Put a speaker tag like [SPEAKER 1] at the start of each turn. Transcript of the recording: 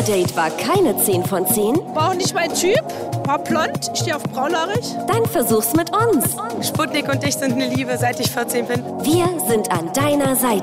[SPEAKER 1] Date war keine 10 von 10?
[SPEAKER 2] War auch nicht mein Typ. War blond, ich stehe auf braunhaarig.
[SPEAKER 1] Dann versuch's mit uns.
[SPEAKER 3] Sputnik und ich sind eine Liebe, seit ich 14 bin.
[SPEAKER 1] Wir sind an deiner Seite.